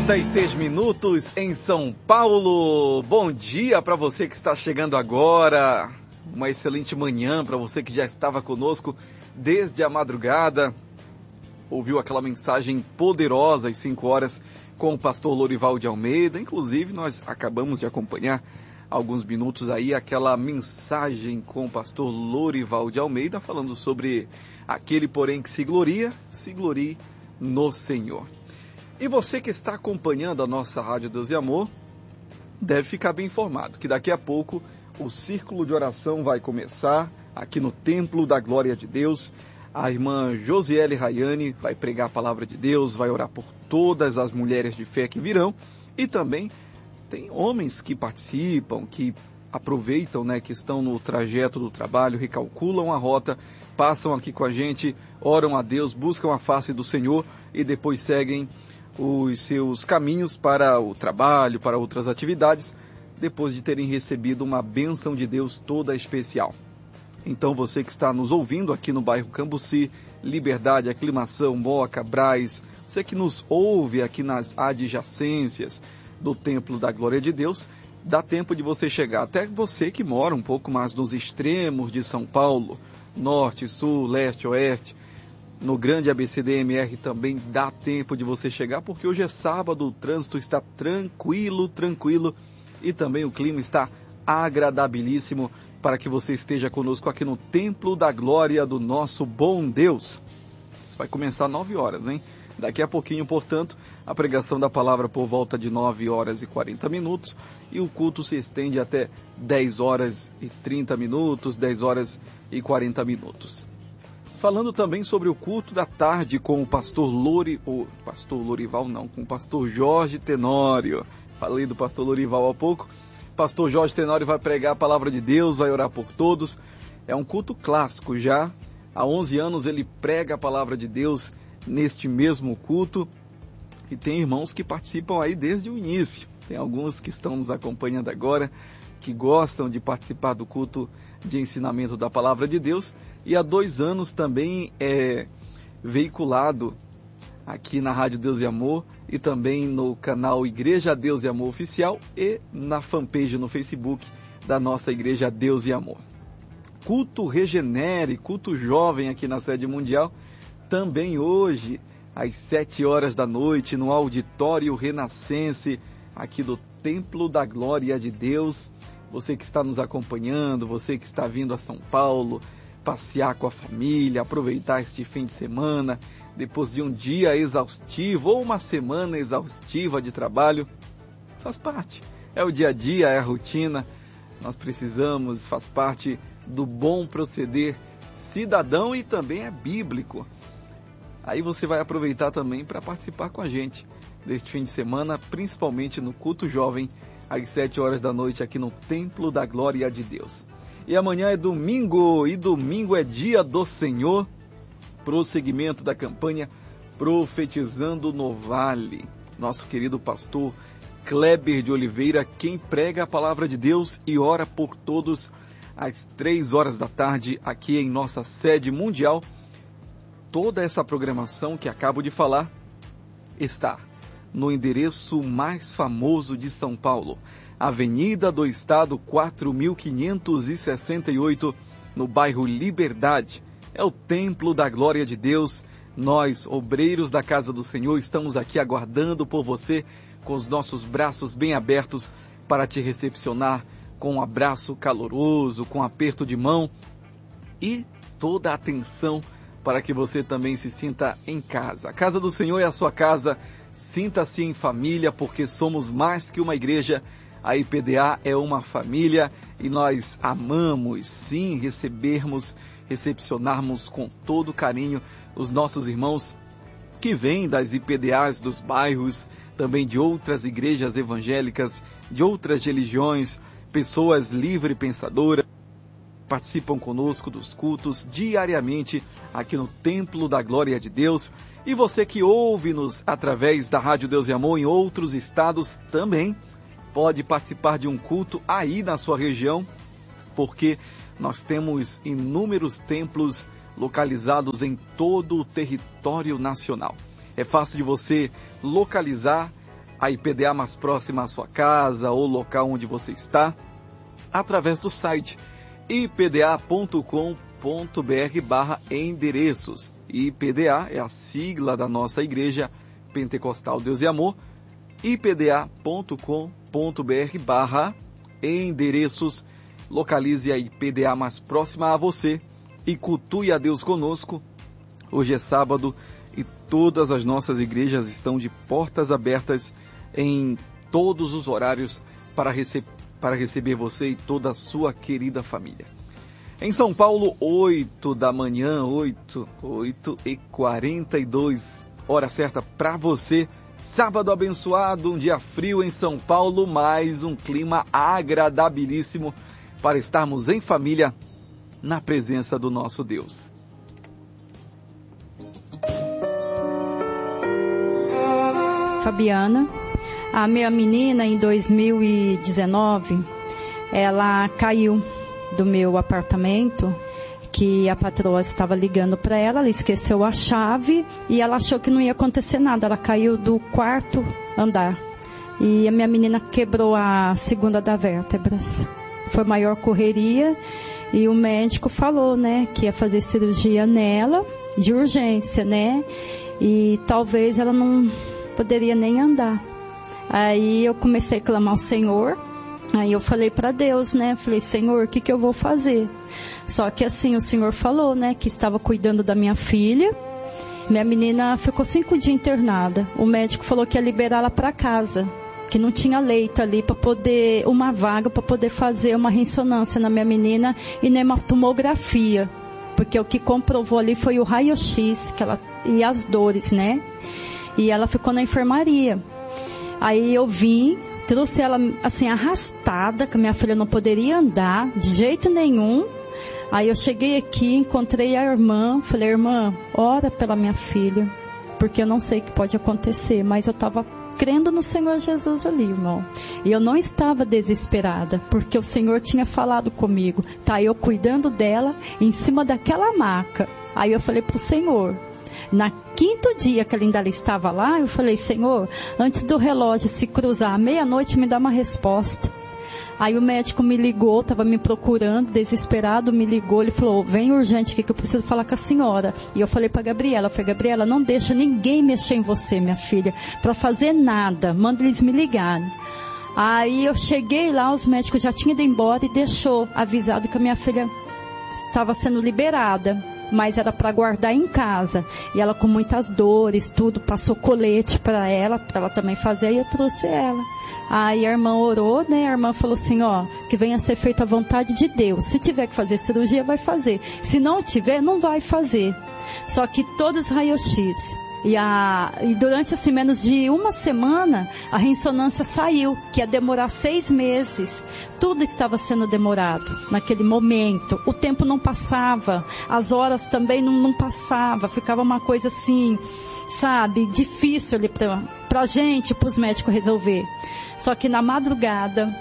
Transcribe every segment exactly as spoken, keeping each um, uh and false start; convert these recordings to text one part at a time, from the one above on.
trinta e seis minutos em São Paulo. Bom dia para você que está chegando agora. Uma excelente manhã para você que já estava conosco desde a madrugada. Ouviu aquela mensagem poderosa às cinco horas com o pastor Lorival de Almeida. Inclusive, nós acabamos de acompanhar alguns minutos aí aquela mensagem com o pastor Lorival de Almeida falando sobre aquele, porém, que se gloria, se glorie no Senhor. E você que está acompanhando a nossa Rádio Deus e Amor, deve ficar bem informado que daqui a pouco o círculo de oração vai começar aqui no Templo da Glória de Deus. A irmã Josiele Rayane vai pregar a palavra de Deus, vai orar por todas as mulheres de fé que virão. E também tem homens que participam, que aproveitam, né, que estão no trajeto do trabalho, recalculam a rota, passam aqui com a gente, oram a Deus, buscam a face do Senhor e depois seguem os seus caminhos para o trabalho, para outras atividades, depois de terem recebido uma bênção de Deus toda especial. Então você que está nos ouvindo aqui no bairro Cambuci, Liberdade, Aclimação, Moca, Brás, você que nos ouve aqui nas adjacências do Templo da Glória de Deus, dá tempo de você chegar. Até você que mora um pouco mais nos extremos de São Paulo, norte, sul, leste, oeste, no grande A B C D M R também dá tempo de você chegar, porque hoje é sábado, o trânsito está tranquilo, tranquilo, e também o clima está agradabilíssimo para que você esteja conosco aqui no Templo da Glória do nosso bom Deus. Isso vai começar às nove horas, hein? Daqui a pouquinho, portanto, a pregação da palavra por volta de nove horas e quarenta minutos, e o culto se estende até dez horas e trinta minutos, dez horas e quarenta minutos. Falando também sobre o culto da tarde com o pastor Lori, o pastor Lorival não, com o pastor Jorge Tenório. Falei do pastor Lorival há pouco. Pastor Jorge Tenório vai pregar a palavra de Deus, vai orar por todos. É um culto clássico já. Há onze anos ele prega a palavra de Deus neste mesmo culto. E tem irmãos que participam aí desde o início. Tem alguns que estão nos acompanhando agora, que gostam de participar do culto de ensinamento da palavra de Deus. E há dois anos também é veiculado aqui na Rádio Deus e Amor e também no canal Igreja Deus e Amor Oficial e na fanpage no Facebook da nossa Igreja Deus e Amor. Culto Regenere, culto jovem aqui na sede mundial, também hoje, às sete horas da noite, no Auditório Renascense, aqui do Templo da Glória de Deus. Você que está nos acompanhando, você que está vindo a São Paulo, passear com a família, aproveitar este fim de semana, depois de um dia exaustivo ou uma semana exaustiva de trabalho, faz parte. É o dia a dia, é a rotina, nós precisamos, faz parte do bom proceder cidadão e também é bíblico. Aí você vai aproveitar também para participar com a gente deste fim de semana, principalmente no culto jovem, às sete horas da noite, aqui no Templo da Glória de Deus. E amanhã é domingo, e domingo é dia do Senhor, prosseguimento da campanha Profetizando no Vale. Nosso querido pastor Kleber de Oliveira, quem prega a palavra de Deus e ora por todos às três horas da tarde, aqui em nossa sede mundial. Toda essa programação que acabo de falar está no endereço mais famoso de São Paulo, Avenida do Estado quatro mil quinhentos e sessenta e oito, no bairro Liberdade. É o Templo da Glória de Deus. Nós, obreiros da Casa do Senhor, estamos aqui aguardando por você, com os nossos braços bem abertos para te recepcionar com um abraço caloroso, com um aperto de mão e toda a atenção para que você também se sinta em casa. A Casa do Senhor é a sua casa. Sinta-se em família, porque somos mais que uma igreja. A I P D A é uma família e nós amamos, sim, recebermos, recepcionarmos com todo carinho os nossos irmãos que vêm das I P D As dos bairros, também de outras igrejas evangélicas, de outras religiões, pessoas livre pensadoras, participam conosco dos cultos diariamente aqui no Templo da Glória de Deus. E você que ouve-nos através da Rádio Deus e Amor em outros estados também pode participar de um culto aí na sua região, porque nós temos inúmeros templos localizados em todo o território nacional. É fácil de você localizar a I P D A mais próxima à sua casa ou local onde você está, através do site i p d a ponto com ponto b r barra endereços. I P D A é a sigla da nossa Igreja Pentecostal Deus e Amor, i p d a ponto com ponto b r barra endereços. Localize a I P D A mais próxima a você e cultue a Deus conosco. Hoje é sábado e todas as nossas igrejas estão de portas abertas em todos os horários para, rece- para receber você e toda a sua querida família. Em São Paulo, oito da manhã, oito, oito e quarenta e dois, hora certa para você. Sábado abençoado, um dia frio em São Paulo, mas um clima agradabilíssimo para estarmos em família na presença do nosso Deus. Fabiana, a minha menina em dois mil e dezenove, ela caiu do meu apartamento, que a patroa estava ligando para ela, ela esqueceu a chave e ela achou que não ia acontecer nada, ela caiu do quarto andar e a minha menina quebrou a segunda das vértebras. Foi maior correria e o médico falou, né, que ia fazer cirurgia nela, de urgência, né, e talvez ela não poderia nem andar. Aí eu comecei a clamar ao Senhor. Aí eu falei para Deus, né? Falei, Senhor, o que que eu vou fazer? Só que assim, o Senhor falou, né? Que estava cuidando da minha filha. Minha menina ficou cinco dias internada. O médico falou que ia liberá-la para casa. Que não tinha leito ali para poder, uma vaga para poder fazer uma ressonância na minha menina e nem uma tomografia. Porque o que comprovou ali foi o raio-x que ela, e as dores, né? E ela ficou na enfermaria. Aí eu vim, trouxe ela assim arrastada, que a minha filha não poderia andar de jeito nenhum. Aí eu cheguei aqui, encontrei a irmã, falei, irmã, ora pela minha filha, porque eu não sei o que pode acontecer, mas eu estava crendo no Senhor Jesus ali, irmão. E eu não estava desesperada, porque o Senhor tinha falado comigo. Tá, eu cuidando dela, em cima daquela maca. Aí eu falei pro Senhor, na quinto dia que ela ainda estava lá, eu falei, Senhor, antes do relógio se cruzar à meia-noite, me dá uma resposta. Aí o médico me ligou, estava me procurando, desesperado, me ligou, ele falou, vem urgente aqui que eu preciso falar com a senhora. E eu falei para Gabriela, eu falei, Gabriela, não deixa ninguém mexer em você, minha filha, para fazer nada, manda eles me ligarem. Aí eu cheguei lá, os médicos já tinham ido embora e deixou avisado que a minha filha estava sendo liberada, mas era para guardar em casa. E ela com muitas dores, tudo, passou colete para ela, para ela também fazer, e eu trouxe ela. Aí a irmã orou, né? A irmã falou assim, ó, que venha ser feita a vontade de Deus. Se tiver que fazer cirurgia, vai fazer. Se não tiver, não vai fazer. Só que todos raio-x. E, a, e durante assim, menos de uma semana, a ressonância saiu, que ia demorar seis meses. Tudo estava sendo demorado naquele momento. O tempo não passava, as horas também não, não passavam. Ficava uma coisa assim, sabe, difícil ali para a gente, para os médicos resolver. Só que na madrugada,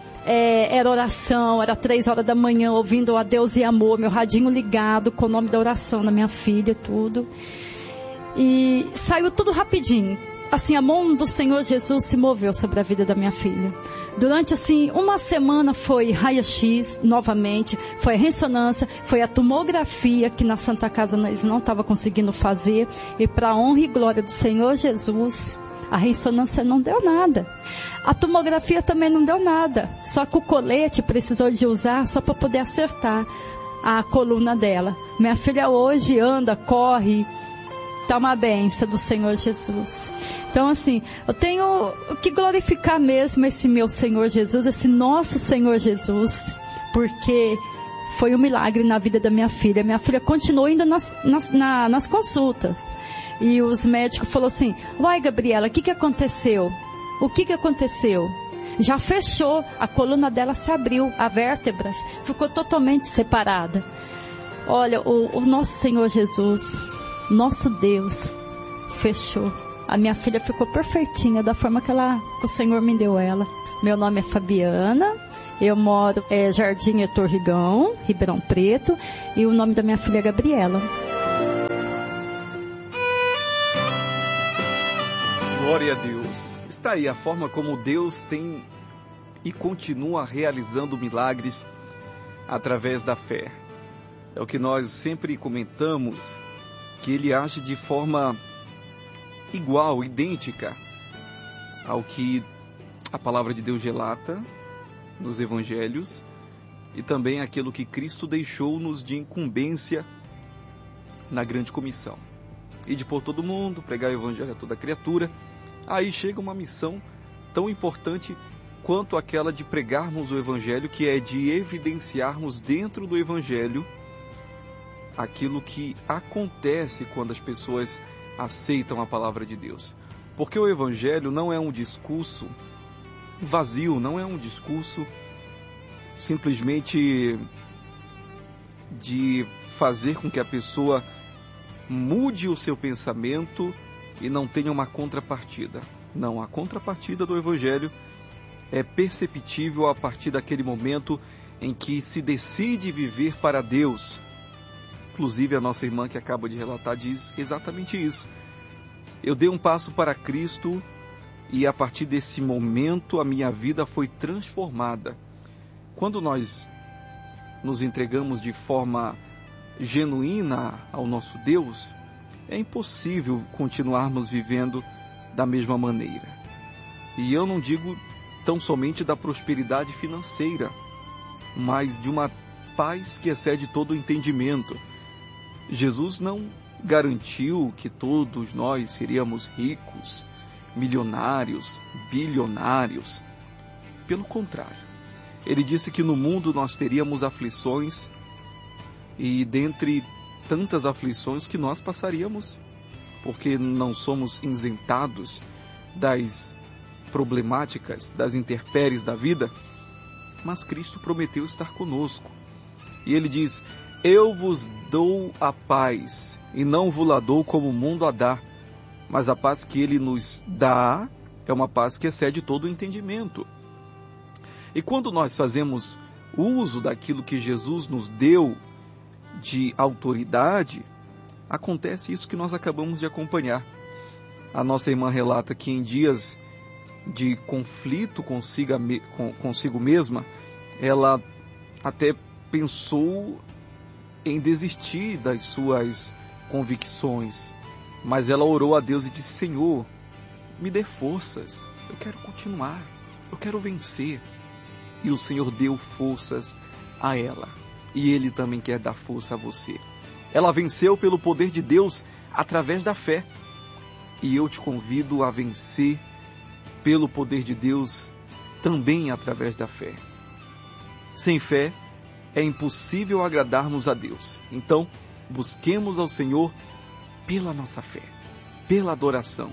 é, era oração, era três horas da manhã, ouvindo a Deus e Amor, meu radinho ligado com o nome da oração na minha filha, tudo. E saiu tudo rapidinho. Assim, a mão do Senhor Jesus se moveu sobre a vida da minha filha. Durante, assim, uma semana foi raio-x novamente, foi a ressonância, foi a tomografia, que na Santa Casa eles não estavam conseguindo fazer. E para a honra e glória do Senhor Jesus, a ressonância não deu nada. A tomografia também não deu nada. Só que o colete precisou de usar só para poder acertar a coluna dela. Minha filha hoje anda, corre, tá uma bênção do Senhor Jesus. Então assim, eu tenho que glorificar mesmo esse meu Senhor Jesus, esse nosso Senhor Jesus, porque foi um milagre na vida da minha filha. Minha filha continuou indo nas, nas, na, nas consultas. E os médicos falaram assim, uai Gabriela, o que que aconteceu? O que que aconteceu? Já fechou, a coluna dela se abriu, a vértebras ficou totalmente separada. Olha, o, o nosso Senhor Jesus, nosso Deus, fechou. A minha filha ficou perfeitinha da forma que ela, o Senhor me deu ela. Meu nome é Fabiana, eu moro é, Jardim Heitor Rigão, Ribeirão Preto, e o nome da minha filha é Gabriela. Glória a Deus. Está aí a forma como Deus tem e continua realizando milagres através da fé. É o que nós sempre comentamos, que Ele age de forma igual, idêntica ao que a palavra de Deus relata nos evangelhos e também aquilo que Cristo deixou-nos de incumbência na grande comissão. Ide por todo mundo, pregar o evangelho a toda criatura. Aí chega uma missão tão importante quanto aquela de pregarmos o evangelho, que é de evidenciarmos dentro do evangelho aquilo que acontece quando as pessoas aceitam a palavra de Deus. Porque o evangelho não é um discurso vazio, não é um discurso simplesmente de fazer com que a pessoa mude o seu pensamento e não tenha uma contrapartida. Não, a contrapartida do evangelho é perceptível a partir daquele momento em que se decide viver para Deus. Inclusive a nossa irmã que acaba de relatar diz exatamente isso. Eu dei um passo para Cristo e a partir desse momento a minha vida foi transformada. Quando nós nos entregamos de forma genuína ao nosso Deus, é impossível continuarmos vivendo da mesma maneira. E eu não digo tão somente da prosperidade financeira, mas de uma paz que excede todo o entendimento. Jesus não garantiu que todos nós seríamos ricos, milionários, bilionários. Pelo contrário, ele disse que no mundo nós teríamos aflições, e dentre tantas aflições que nós passaríamos, porque não somos isentados das problemáticas, das intempéries da vida, mas Cristo prometeu estar conosco. E ele diz: eu vos dou a paz, e não vos la dou como o mundo a dá, mas a paz que ele nos dá é uma paz que excede todo o entendimento. E quando nós fazemos uso daquilo que Jesus nos deu de autoridade, acontece isso que nós acabamos de acompanhar. A nossa irmã relata que em dias de conflito consigo, consigo mesma, ela até pensou em desistir das suas convicções, mas ela orou a Deus e disse: Senhor, me dê forças, eu quero continuar, eu quero vencer. E o Senhor deu forças a ela. E Ele também quer dar força a você. Ela venceu pelo poder de Deus através da fé. E eu te convido a vencer pelo poder de Deus também através da fé. Sem fé é impossível agradarmos a Deus. Então, busquemos ao Senhor pela nossa fé, pela adoração.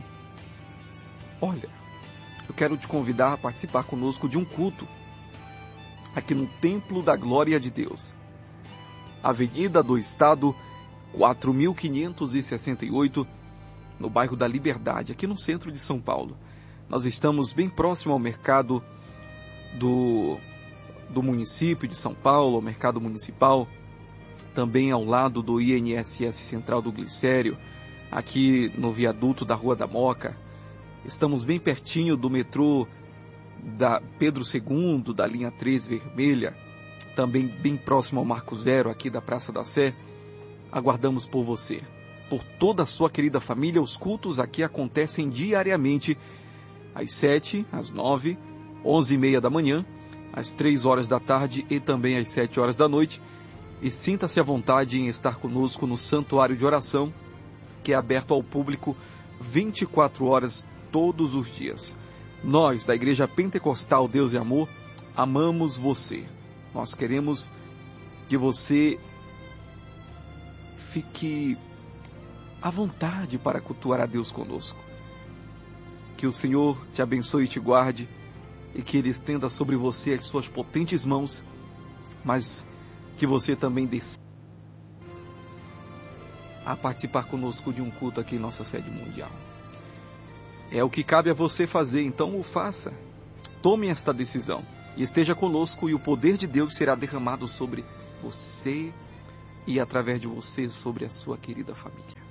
Olha, eu quero te convidar a participar conosco de um culto aqui no Templo da Glória de Deus. Avenida do Estado, quatro mil quinhentos e sessenta e oito, no bairro da Liberdade, aqui no centro de São Paulo. Nós estamos bem próximo ao mercado do, do município de São Paulo, ao mercado municipal, também ao lado do I N S S Central do Glicério, aqui no viaduto da Rua da Moca. Estamos bem pertinho do metrô da Pedro segundo, da linha três vermelha, também bem próximo ao Marco Zero, aqui da Praça da Sé. Aguardamos por você. Por toda a sua querida família, os cultos aqui acontecem diariamente, às sete, às nove, onze e meia da manhã, às três horas da tarde e também às sete horas da noite. E sinta-se à vontade em estar conosco no Santuário de Oração, que é aberto ao público vinte e quatro horas todos os dias. Nós, da Igreja Pentecostal Deus e Amor, amamos você. Nós queremos que você fique à vontade para cultuar a Deus conosco. Que o Senhor te abençoe e te guarde, e que Ele estenda sobre você as suas potentes mãos, mas que você também decida a participar conosco de um culto aqui em nossa sede mundial. É o que cabe a você fazer, então o faça. Tome esta decisão e esteja conosco, e o poder de Deus será derramado sobre você e através de você sobre a sua querida família.